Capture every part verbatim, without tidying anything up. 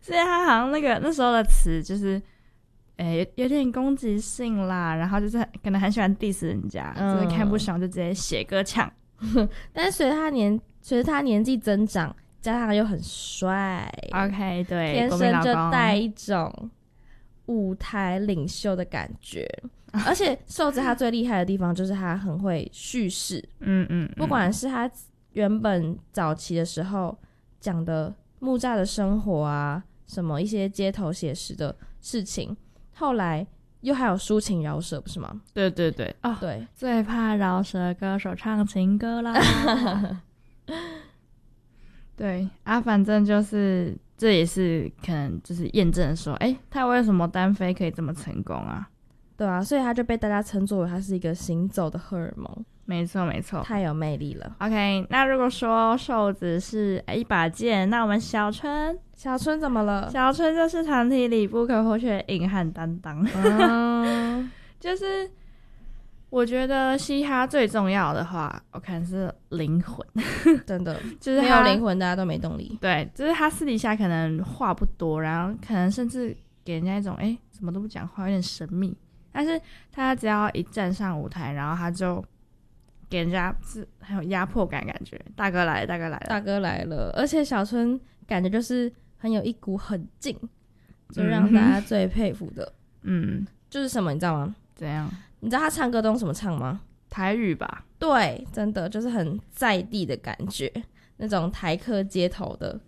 所以他好像那个那时候的词就是诶、欸、有点攻击性啦，然后就是可能很喜欢 diss 人家，嗯、就是看不爽就直接写歌呛。 但是随着他年随着他年纪增长，加上又很帅 ，OK， 对， 天生就带一种舞台领袖的感觉。而且瘦子他最厉害的地方就是他很会叙事，嗯嗯，不管是他原本早期的时候讲的木栅的生活啊，什么一些街头写实的事情，后来又还有抒情饶舌，不是吗？ 对对对，哦， 对， 最怕饶舌歌手唱情歌啦。对啊，反正就是这也是可能就是验证说，哎、欸，他为什么单飞可以这么成功啊？ 对啊，所以他就被大家称作为他是一个行走的荷尔蒙。 没错没错， 太有魅力了。 OK， 那如果说瘦子是一把剑，那我们小春小春怎么了？ 小春就是团体里不可或缺的硬汉担当。嗯，就是我觉得嘻哈最重要的话，我看是灵魂。 真的就是没有灵魂大家都没动力。 对，就是他私底下可能话不多，然后可能甚至给人家一种哎、欸、什么都不讲话，有点神秘，但是他只要一站上舞台，然后他就给人家是很有压迫感，感觉大哥来了，大哥来了， 大哥来了。而且小春感觉就是很有一股狠劲，就让大家最佩服的。嗯，就是什么你知道吗？ 怎样？ 你知道他唱歌都用什么唱吗？ 台语吧。 对，真的就是很在地的感觉，那种台客街头的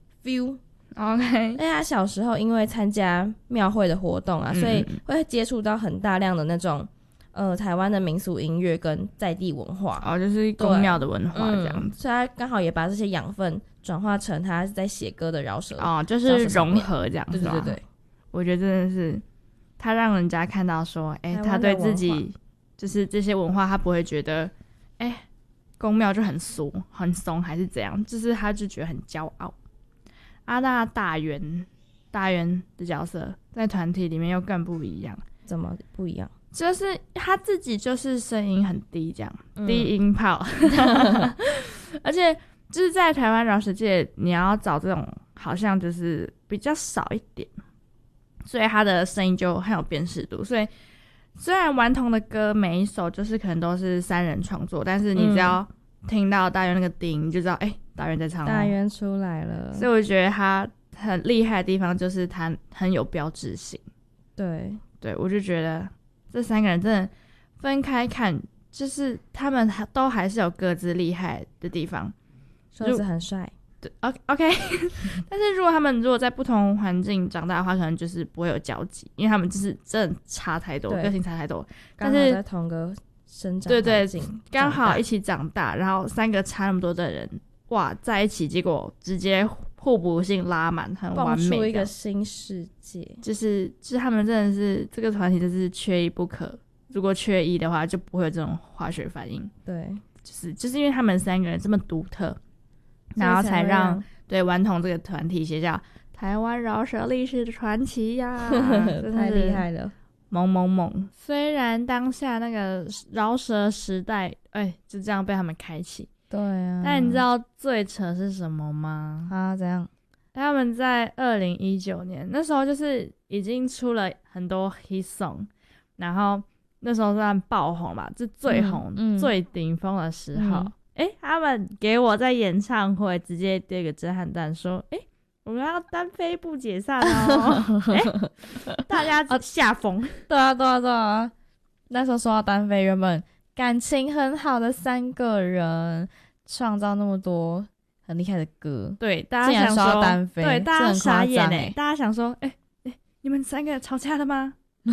feel。OK， 而且他小时候因为参加庙会的活动啊，嗯、所以会接触到很大量的那种呃台湾的民俗音乐跟在地文化。 哦，就是宫庙的文化这样子。嗯、 所以他刚好也把这些养分转化成他在写歌的饶舌。 哦，就是融合这样子。 对对对对， 我觉得真的是他让人家看到说，哎、欸，他对自己就是这些文化，他不会觉得，哎、欸，宫庙就很俗、很怂还是怎样，就是他就觉得很骄傲。啊，那大元大元的角色在团体里面又更不一样。 怎么不一样？ 就是他自己就是声音很低，这样、嗯、低音炮，而且就是在台湾饶舌界，你要找这种好像就是比较少一点，所以他的声音就很有辨识度。所以虽然顽童的歌每一首就是可能都是三人创作，但是你只要听到大元那个低音，你就知道哎、欸，大元在唱了， 大元出来了。 所以我觉得他很厉害的地方就是他很有标志性。 对对，我就觉得这三个人真的分开看，就是他们都还是有各自厉害的地方。 瘦子很帅， 对 ，OK OK 。但是如果他们如果在不同环境长大的话，可能就是不会有交集，因为他们就是真的差太多，个性差太多。但是在同个生长对对，刚好一起长大，然后三个差那么多的人，哇，在一起，结果直接互补性拉满，很完美， 蹦出一个新世界。 就是就是他们真的是这个团体，就是缺一不可。如果缺一的话，就不会有这种化学反应。 对， 就是就是因为他们三个人这么独特，然后才让对顽童这个团体写下台湾饶舌历史的传奇呀， 太厉害了， 猛猛猛！虽然当下那个饶舌时代，哎，就这样被他们开启。 对啊， 但你知道最扯是什么吗？ 啊，怎样？ 他们在二零一九年那时候就是已经出了很多 hit song， 然后那时候算爆红吧，就最红、嗯嗯、最顶峰的时候。哎、嗯欸，他们给我在演唱会直接丢个震撼弹，说：“哎、欸，我们要单飞不解散哦！”哎、欸，大家吓疯、啊。 对啊，对啊，对啊！那时候说到单飞，原本感情很好的三个人，创造那么多很厉害的歌， 对，大家想说说单飞， 对，大家傻眼哎、欸，大家想说，哎、欸、哎、欸，你们三个吵架了吗？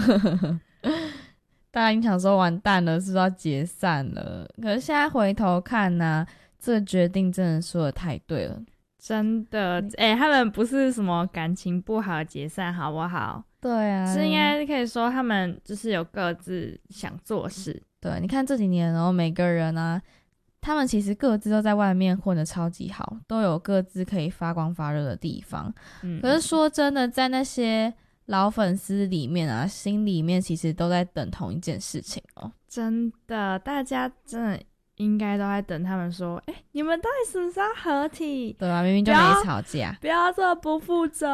大家已经想说完蛋了，是不是要解散了？可是现在回头看呢、啊，这个决定真的说的太对了， 真的。哎、欸，他们不是什么感情不好解散，好不好？ 对啊， 是应该可以说他们就是有各自想做事。 对，你看这几年，然后每个人啊，他们其实各自都在外面混得超级好，都有各自可以发光发热的地方。嗯，可是说真的，在那些老粉丝里面啊，心里面其实都在等同一件事情哦。 真的，大家真的应该都在等他们说，哎、欸，你们到底是不是要合体？ 对啊，明明就没吵架， 不要这么不负责